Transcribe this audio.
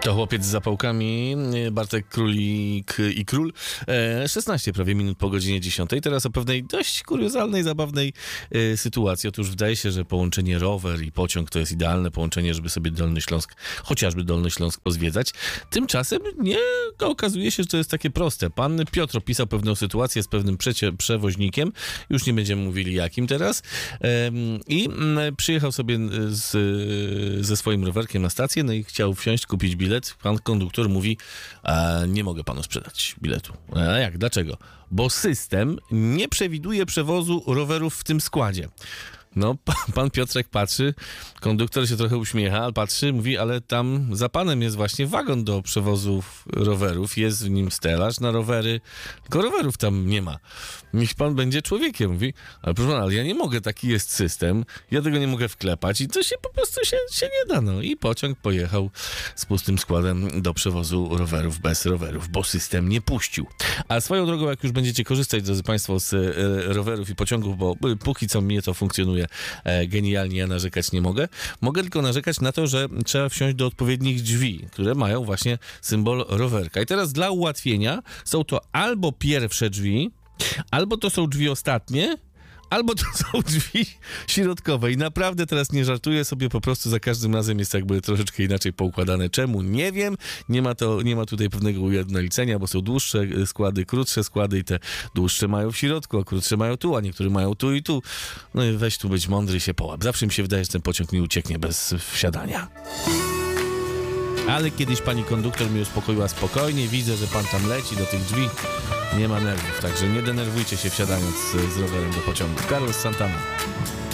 To chłopiec z zapałkami, Bartek Królik i Król. 16 prawie minut po godzinie 10. Teraz o pewnej dość kuriozalnej, zabawnej sytuacji. Otóż wydaje się, że połączenie rower i pociąg to jest idealne połączenie, żeby sobie Dolny Śląsk, chociażby Dolny Śląsk pozwiedzać. Tymczasem nie okazuje się, że to jest takie proste. Pan Piotr opisał pewną sytuację z pewnym przewoźnikiem. Już nie będziemy mówili jakim teraz. I przyjechał sobie ze swoim rowerkiem na stację, no i chciał wsiąść, kupić bilet. Pan konduktor mówi, nie mogę panu sprzedać biletu. A jak? Dlaczego? Bo system nie przewiduje przewozu rowerów w tym składzie. No, pan Piotrek patrzy, konduktor się trochę uśmiecha, ale patrzy, mówi, ale tam za panem jest właśnie wagon do przewozu rowerów, jest w nim stelaż na rowery, tylko rowerów tam nie ma. Niech pan będzie człowiekiem, mówi, ale proszę pana, ale ja nie mogę, taki jest system, ja tego nie mogę wklepać i to się po prostu się nie da, no. I pociąg pojechał z pustym składem do przewozu rowerów bez rowerów, bo system nie puścił. A swoją drogą, jak już będziecie korzystać, drodzy państwo, z rowerów i pociągów, bo póki co mnie to funkcjonuje genialnie, ja narzekać nie mogę. Mogę tylko narzekać na to, że trzeba wsiąść do odpowiednich drzwi, które mają właśnie symbol rowerka. I teraz dla ułatwienia są to albo pierwsze drzwi, albo to są drzwi ostatnie, albo to są drzwi środkowe. I naprawdę teraz nie żartuję sobie, po prostu za każdym razem jest jakby troszeczkę inaczej poukładane. Czemu? Nie wiem. Nie ma tutaj pewnego ujednolicenia, bo są dłuższe składy, krótsze składy i te dłuższe mają w środku, a krótsze mają tu, a niektóre mają tu i tu. No i weź tu być mądry, się połap. Zawsze mi się wydaje, że ten pociąg mi ucieknie bez wsiadania. Ale kiedyś pani konduktor mnie uspokoiła spokojnie. Widzę, że pan tam leci do tych drzwi. Nie ma nerwów, także nie denerwujcie się wsiadając z rowerem do pociągu. Carlos Santana.